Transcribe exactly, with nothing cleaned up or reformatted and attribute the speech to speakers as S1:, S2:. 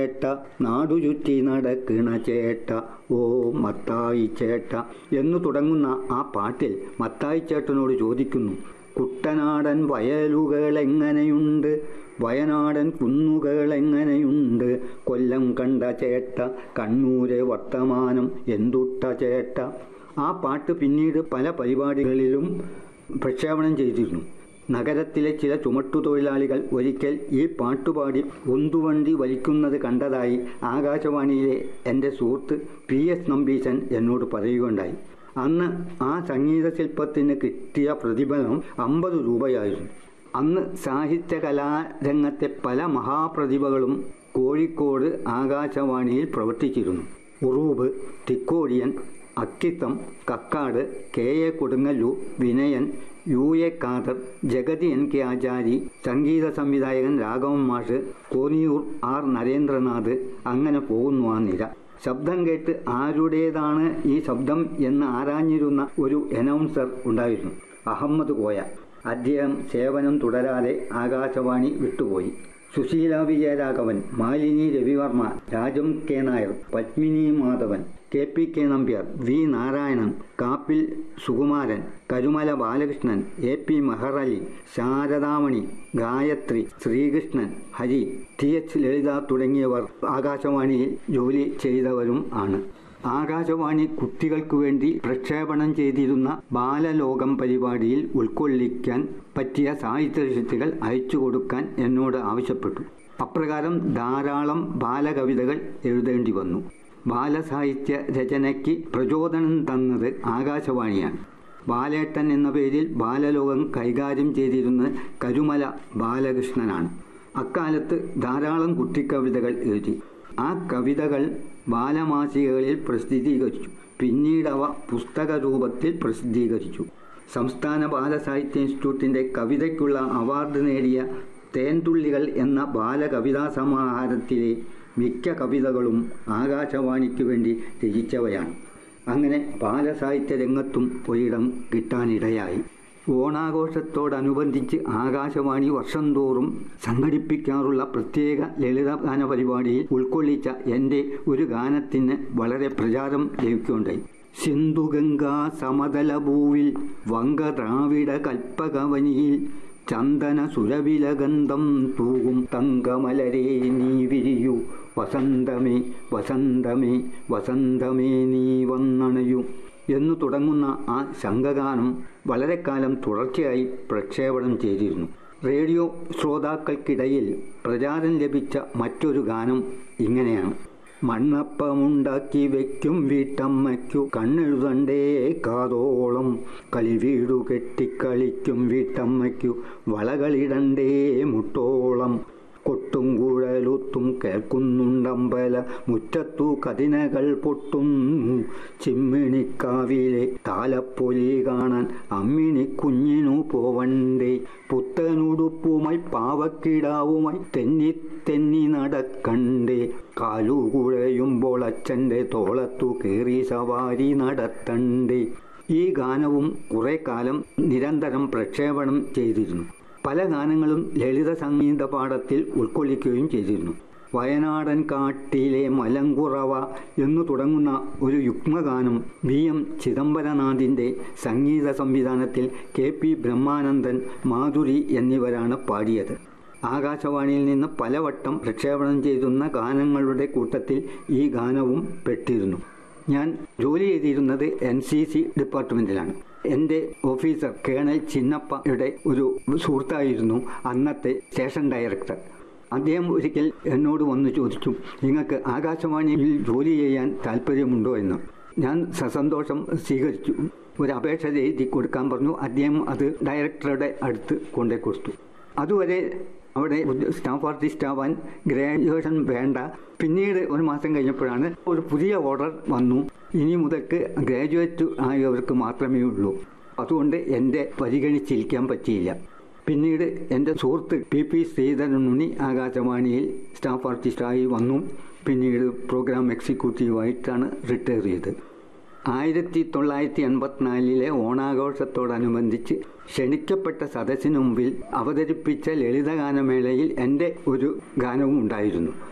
S1: ചേട്ട നാടു ചുറ്റി നടക്കണ ചേട്ട ഓ മത്തായി ചേട്ട എന്നു തുടങ്ങുന്ന ആ പാട്ടിൽ മത്തായി ചേട്ടനോട് ചോദിക്കുന്നു, കുട്ടനാടൻ വയലുകളെങ്ങനെയുണ്ട്, വയനാടൻ കുന്നുകളെങ്ങനെയുണ്ട്, കൊല്ലം കണ്ട ചേട്ട, കണ്ണൂരെ വർത്തമാനം എന്തുട്ട ചേട്ട. ആ പാട്ട് പിന്നീട് പല പരിപാടികളിലും പ്രക്ഷേപണം ചെയ്തിരുന്നു. നഗരത്തിലെ ചില ചുമട്ടുതൊഴിലാളികൾ ഒരിക്കൽ ഈ പാട്ടുപാടി ഉന്തുവണ്ടി വലിക്കുന്നത് കണ്ടതായി ആകാശവാണിയിലെ എൻ്റെ സുഹൃത്ത് പി എസ് നമ്പീശൻ എന്നോട് പറയുകയുണ്ടായി. അന്ന് ആ സംഗീത ശില്പത്തിന് കിട്ടിയ പ്രതിഫലം അമ്പത് രൂപയായിരുന്നു. അന്ന് സാഹിത്യ കലാരംഗത്തെ പല മഹാപ്രതിഭകളും കോഴിക്കോട് ആകാശവാണിയിൽ പ്രവർത്തിച്ചിരുന്നു. Uroob, Thikkodiyan, Akkitham, Kakkad, K A Kodungallur, Vinayan, U A Khader, Jagathy N K ആചാരി, സംഗീത സംവിധായകൻ രാഘവൻ മാഷ്, കോന്നിയൂർ ആർ നരേന്ദ്രനാഥ്, അങ്ങനെ പോകുന്നു ആ നിര. ശബ്ദം കേട്ട് ആരുടേതാണ് ഈ ശബ്ദം എന്ന് ആരാഞ്ഞിരുന്ന ഒരു അനൗൺസർ ഉണ്ടായിരുന്നു, അഹമ്മദ് കോയ. അദ്ദേഹം സേവനം തുടരാതെ ആകാശവാണി വിട്ടുപോയി. Susheela Vijayaraghavan, Malini Ravi Varma, Rajam K Nair, Padmini Madhavan, K P K Nambiar, V Narayanan, Kappil Sukumaran, Karumala Balakrishnan, A P Meharali, Saradamani, Gayathri, Sreekrishnan, Hari, T H ലളിത തുടങ്ങിയവർ ആകാശവാണിയിൽ ജോലി ചെയ്തവരും ആണ്. ആകാശവാണി കുട്ടികൾക്കു വേണ്ടി പ്രക്ഷേപണം ചെയ്തിരുന്ന ബാലലോകം പരിപാടിയിൽ ഉൾക്കൊള്ളിക്കാൻ പറ്റിയ സാഹിത്യരചികൾ അയച്ചു കൊടുക്കാൻ എന്നോട് ആവശ്യപ്പെട്ടു. അപ്രകാരം ധാരാളം ബാലകവിതകൾ എഴുതേണ്ടി വന്നു. ബാലസാഹിത്യ രചനയ്ക്ക് പ്രചോദനം തന്നത് ആകാശവാണിയാണ്. ബാലേട്ടൻ എന്ന പേരിൽ ബാലലോകം കൈകാര്യം ചെയ്തിരുന്നത് കരുമല ബാലകൃഷ്ണനാണ്. അക്കാലത്ത് ധാരാളം കുട്ടിക്കവിതകൾ എഴുതി. ആ കവിതകൾ ബാലമാസികകളിൽ പ്രസിദ്ധീകരിച്ചു. പിന്നീടവ പുസ്തക രൂപത്തിൽ പ്രസിദ്ധീകരിച്ചു. സംസ്ഥാന ബാലസാഹിത്യ ഇൻസ്റ്റിറ്റ്യൂട്ടിൻ്റെ കവിതയ്ക്കുള്ള അവാർഡ് നേടിയ തേൻതുള്ളികൾ എന്ന ബാലകവിതാ സമാഹാരത്തിലെ മിക്ക കവിതകളും ആകാശവാണിക്ക് വേണ്ടി രചിച്ചവയാണ്. അങ്ങനെ ബാലസാഹിത്യ രംഗത്തും ഒരിടം കിട്ടാനിടയായി. ഓണാഘോഷത്തോടനുബന്ധിച്ച് ആകാശവാണി വർഷം തോറും സംഘടിപ്പിക്കാറുള്ള പ്രത്യേക ലളിതഗാന പരിപാടിയിൽ ഉൾക്കൊള്ളിച്ച എൻ്റെ ഒരു ഗാനത്തിന് വളരെ പ്രചാരം ലഭിക്കുകയുണ്ടായി. സിന്ധുഗംഗാ സമതലഭൂവിൽ വങ്ക ദ്രാവിഡ കൽപ്പകവനിയിൽ ചന്ദന സുരവിലഗന്ധം തൂകും തങ്കമലരേ നീ വിരിയൂ, വസന്തമേ വസന്തമേ വസന്തമേ നീ വന്നണയൂ എന്നു തുടങ്ങുന്ന ആ സംഘഗാനം വളരെ കാലം തുടർച്ചയായി പ്രക്ഷേപണം ചെയ്തിരുന്നു. റേഡിയോ ശ്രോതാക്കൾക്കിടയിൽ പ്രചാരം ലഭിച്ച മറ്റൊരു ഗാനം ഇങ്ങനെയാണ്. മണ്ണപ്പമുണ്ടാക്കി വയ്ക്കും വീട്ടമ്മയ്ക്കു കണ്ണെഴുതണ്ടേ കാതോളം, കളിവീടു കെട്ടിക്കളിക്കും വീട്ടമ്മയ്ക്കു വളകളിടണ്ടേ മുട്ടോളം, കൊട്ടും കുഴലുത്തും കേൾക്കുന്നുണ്ടമ്പല മുറ്റത്തു കതിനകൾ പൊട്ടുന്നു, ചിമ്മിണിക്കാവിലെ താലപ്പൊലി കാണാൻ അമ്മിണി കുഞ്ഞിനു പോവണ്ടേ, പുത്തനുടുപ്പുമായി പാവക്കിടാവുമായി തെന്നി തെന്നി നടക്കണ്ടേ, കാലുകുഴയുമ്പോൾ അച്ഛൻ്റെ തോളത്തു കയറി സവാരി നടത്തണ്ടേ. ഈ ഗാനവും കുറെ കാലം നിരന്തരം പ്രക്ഷേപണം ചെയ്തിരുന്നു. പല ഗാനങ്ങളും ലളിത സംഗീത പാഠത്തിൽ ഉൾക്കൊള്ളിക്കുകയും ചെയ്തിരുന്നു. വയനാടൻ കാട്ടിലെ മലങ്കുറവ എന്നു തുടങ്ങുന്ന ഒരു യുഗ്മഗാനം വി എം ചിദംബരനാഥിൻ്റെ സംഗീത സംവിധാനത്തിൽ കെ പി ബ്രഹ്മാനന്ദൻ, മാധുരി എന്നിവരാണ് പാടിയത്. ആകാശവാണിയിൽ നിന്ന് പലവട്ടം പ്രക്ഷേപണം ചെയ്തിരുന്ന ഗാനങ്ങളുടെ കൂട്ടത്തിൽ ഈ ഗാനവും പെട്ടിരുന്നു. ഞാൻ ജോലി ചെയ്തിരുന്നത് എൻ സി സി ഡിപ്പാർട്ട്മെൻറ്റിലാണ്. എൻ്റെ ഓഫീസർ കേണൽ ചിന്നപ്പയുടെ ഒരു സുഹൃത്തായിരുന്നു അന്നത്തെ സ്റ്റേഷൻ ഡയറക്ടർ. അദ്ദേഹം ഒരിക്കൽ എന്നോട് വന്ന് ചോദിച്ചു, നിങ്ങൾക്ക് ആകാശവാണിയിൽ ജോലി ചെയ്യാൻ താല്പര്യമുണ്ടോ എന്ന്. ഞാൻ സസന്തോഷം സ്വീകരിച്ചു. ഒരു അപേക്ഷ എഴുതി കൊടുക്കാൻ പറഞ്ഞു. അദ്ദേഹം അത് ഡയറക്ടറുടെ അടുത്ത് കൊണ്ടേ കൊടുത്തു. അതുവരെ അവിടെ സ്റ്റാഫ് ആർട്ടിസ്റ്റ് ആവാൻ ഗ്രാജുവേഷൻ വേണ്ട. പിന്നീട് ഒരു മാസം കഴിഞ്ഞപ്പോഴാണ് ഒരു പുതിയ ഓർഡർ വന്നു. ഇനി മുതൽക്ക് ഗ്രാജുവേറ്റ് ആയവർക്ക് മാത്രമേ ഉള്ളൂ. അതുകൊണ്ട് എൻ്റെ പരിഗണിച്ചിരിക്കാൻ പറ്റിയില്ല. പിന്നീട് എൻ്റെ സുഹൃത്ത് പി പി ശ്രീധരനുണ്ണി ആകാശവാണിയിൽ സ്റ്റാഫ് ആർട്ടിസ്റ്റായി വന്നു. പിന്നീട് പ്രോഗ്രാം എക്സിക്യൂട്ടീവായിട്ടാണ് റിട്ടയർ ചെയ്തത്. ആയിരത്തി തൊള്ളായിരത്തി എൺപത്തിനാലിലെ ഓണാഘോഷത്തോടനുബന്ധിച്ച് ക്ഷണിക്കപ്പെട്ട സദസ്സിനു മുമ്പിൽ അവതരിപ്പിച്ച ലളിതഗാനമേളയിൽ എൻ്റെ ഒരു ഗാനവും ഉണ്ടായിരുന്നു.